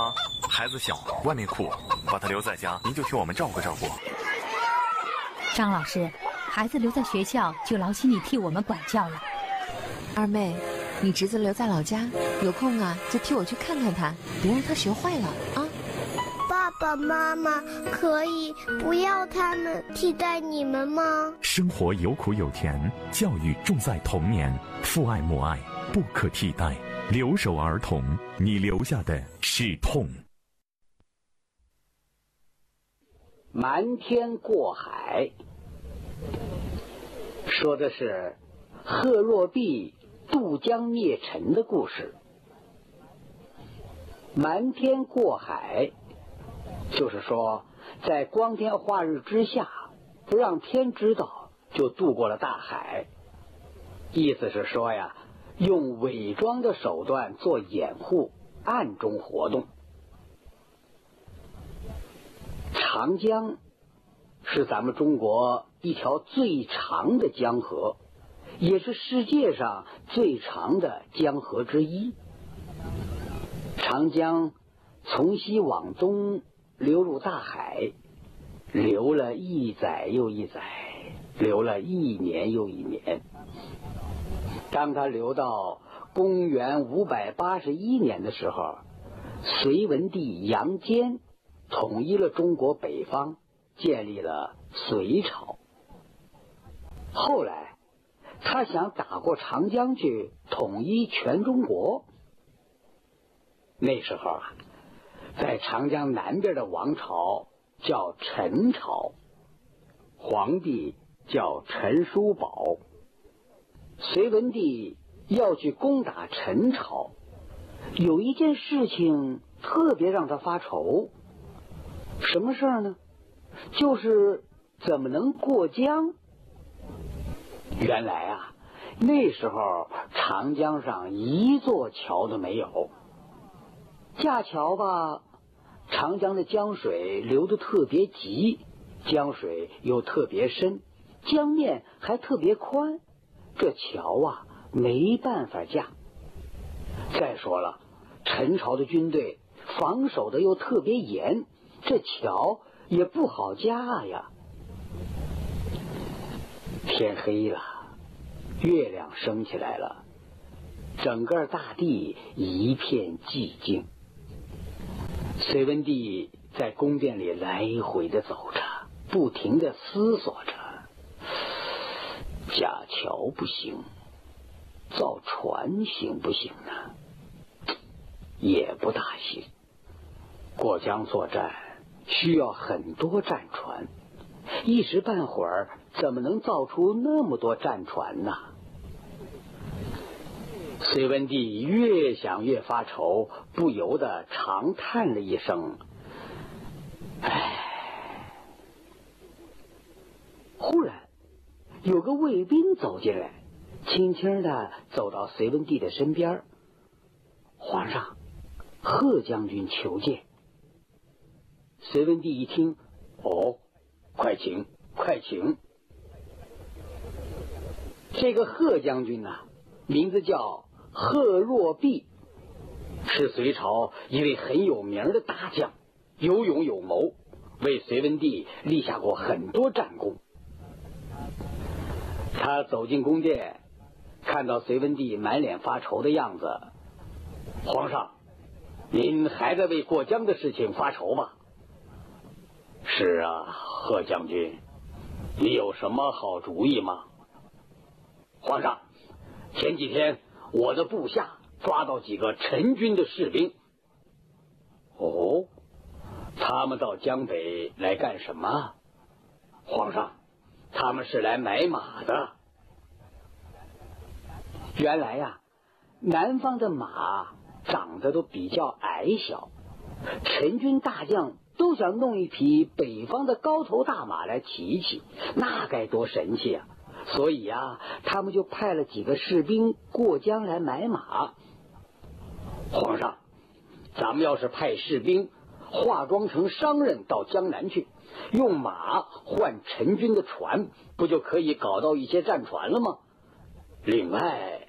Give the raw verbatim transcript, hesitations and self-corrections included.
吗？孩子小，外面酷，把他留在家，您就替我们照顾照顾。 张老师，孩子留在学校就劳心你替我们管教了。 二妹，你侄子留在老家，有空啊就替我去看看他，别让他学坏了啊。 爸爸妈妈可以不要他们替代你们吗？ 生活有苦有甜，教育重在童年，父爱母爱不可替代。留守儿童，你留下的是痛。 瞒天过海，说的是贺若弼渡江灭陈的故事。瞒天过海就是说，在光天化日之下，不让天知道就渡过了大海。意思是说呀，用伪装的手段做掩护，暗中活动。长江是咱们中国一条最长的江河，也是世界上最长的江河之一。长江从西往东流入大海，流了一载又一载，流了一年又一年。当它流到公元五百八十一年的时候，隋文帝杨坚统一了中国北方，建立了隋朝。后来他想打过长江去统一全中国。那时候啊，在长江南边的王朝叫陈朝，皇帝叫陈叔宝。隋文帝要去攻打陈朝，有一件事情特别让他发愁。什么事儿呢？就是怎么能过江。原来啊，那时候长江上一座桥都没有。架桥吧，长江的江水流得特别急，江水又特别深，江面还特别宽，这桥啊没办法架。再说了，陈朝的军队防守的又特别严，这桥也不好架呀。天黑了，月亮升起来了，整个大地一片寂静。隋文帝在宫殿里来回的走着，不停的思索着，架桥不行，造船行不行呢？也不大行。过江作战需要很多战船，一时半会儿怎么能造出那么多战船呢？隋文帝越想越发愁，不由得长叹了一声：“唉。”忽然，有个卫兵走进来，轻轻的走到隋文帝的身边。皇上，贺将军求见。隋文帝一听，哦，快请，快请。这个贺将军呢、啊，名字叫贺若弼，是隋朝一位很有名的大将，有勇有谋，为隋文帝立下过很多战功。他走进宫殿，看到隋文帝满脸发愁的样子，皇上，您还在为过江的事情发愁吧？是啊，贺将军，你有什么好主意吗？皇上，前几天我的部下抓到几个陈军的士兵。哦，他们到江北来干什么？皇上，他们是来买马的。原来呀、啊，南方的马长得都比较矮小，陈军大将都想弄一匹北方的高头大马来骑骑，那该多神气啊！所以啊，他们就派了几个士兵过江来买马。皇上，咱们要是派士兵化妆成商人到江南去，用马换陈军的船，不就可以搞到一些战船了吗？另外，